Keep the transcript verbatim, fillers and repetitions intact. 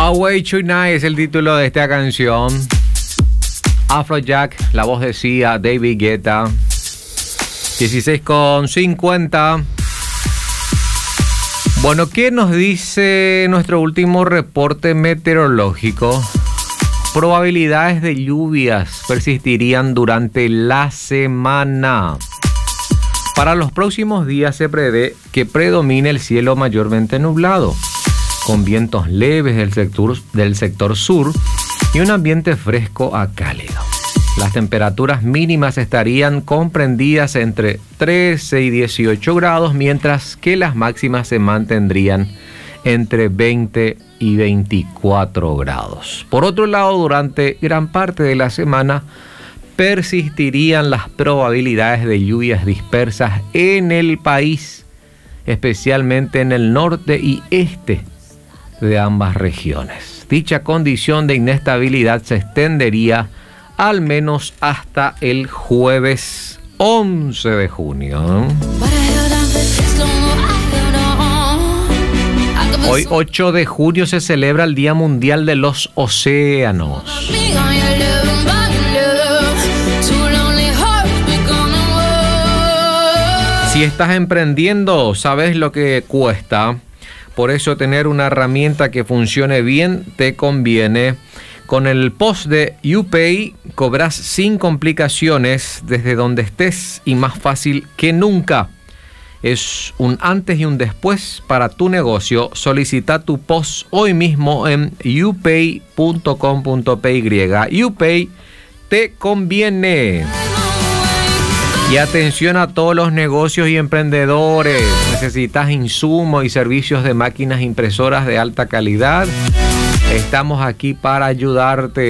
Away Tonight es el título de esta canción. Afrojack, la voz decía David Guetta. dieciséis con cincuenta. Bueno, ¿qué nos dice nuestro último reporte meteorológico? Probabilidades de lluvias persistirían durante la semana. Para los próximos días se prevé que predomine el cielo mayormente nublado, con vientos leves del sector, del sector sur y un ambiente fresco a cálido. Las temperaturas mínimas estarían comprendidas entre trece y dieciocho grados, mientras que las máximas se mantendrían entre veinte y veinticuatro grados. Por otro lado, durante gran parte de la semana persistirían las probabilidades de lluvias dispersas en el país, especialmente en el norte y este de ambas regiones. Dicha condición de inestabilidad se extendería al menos hasta el jueves once de junio. Hoy, ocho de junio, se celebra el Día Mundial de los Océanos. Si estás emprendiendo, sabes lo que cuesta. Por eso tener una herramienta que funcione bien te conviene. Con el P O S de YouPay cobras sin complicaciones desde donde estés y más fácil que nunca. Es un antes y un después para tu negocio. Solicita tu P O S hoy mismo en youpay punto com punto p y. YouPay te conviene. Y atención a todos los negocios y emprendedores. ¿Necesitas insumos y servicios de máquinas impresoras de alta calidad? Estamos aquí para ayudarte.